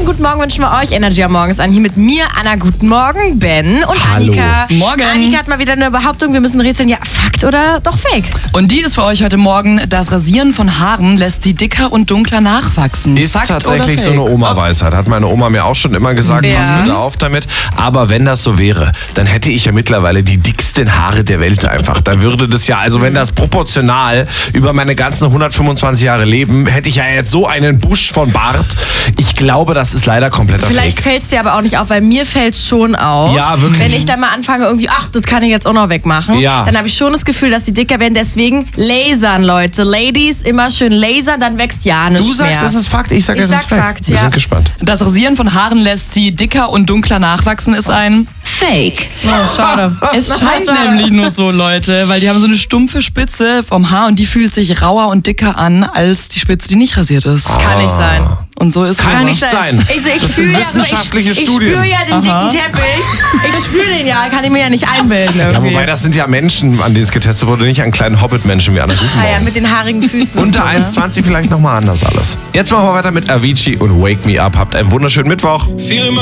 guten Morgen wünschen wir euch. Energy am Morgen ist an. Hier mit mir, Anna. Guten Morgen, Ben und Hallo. Annika. Morgen. Annika hat mal wieder eine Behauptung. Wir müssen rätseln. Ja, Fakt oder doch Fake? Und die ist für euch heute Morgen: Das Rasieren von Haaren lässt sie dicker und dunkler nachwachsen. Ist Fakt tatsächlich oder so Fake? eine Oma-Weisheit. Hat meine Oma mir auch schon immer gesagt, Ja. pass bitte auf damit. Aber wenn das so wäre, dann hätte ich ja mittlerweile die dicksten Haare der Welt einfach. Dann würde das ja, also wenn das proportional über meine ganzen 125 Jahre Leben, hätte ich ja jetzt so einen Busch von Bart. Ich glaube, das ist leider kompletter Vielleicht Fake. fällt es dir aber auch nicht auf, weil mir fällt es schon auf. Ja, wirklich. Wenn ich dann mal anfange irgendwie, ach, das kann ich jetzt auch noch wegmachen. Ja. Dann habe ich schon das Gefühl, dass sie dicker werden. Deswegen lasern, Leute. Ladies, immer schön lasern, dann wächst ja nichts Du sagst, mehr. es ist Fakt, ich sage, Ich es sag ist Fake. Fakt, Wir ja. sind gespannt. Das Rasieren von Haaren lässt sie dicker und dunkler nachwachsen, ist ein... Fake. Oh, schade. Es scheint Schade. nämlich nur so, Leute, weil die haben so eine stumpfe Spitze vom Haar und die fühlt sich rauer und dicker an als die Spitze, die nicht rasiert ist. Kann nicht sein. Und so ist Kann es. nicht sein. Ich Das fühle sind ja, wissenschaftliche ich Studien. spüre ja den dicken Teppich. Ich spüre den ja, kann ich mir ja nicht einbilden Ja, irgendwie. wobei das sind ja Menschen, an denen es getestet wurde, nicht an kleinen Hobbit-Menschen wie Anna Ah ja, Guten mit den haarigen Füßen. Unter und so, ne? 1,20 vielleicht nochmal anders alles. Jetzt machen wir weiter mit Avicii und Wake Me Up. Habt einen wunderschönen Mittwoch.